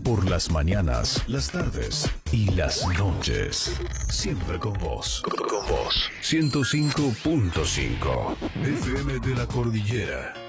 Por las mañanas, las tardes y las noches. Siempre con vos. Con vos. 105.5 FM de la Cordillera.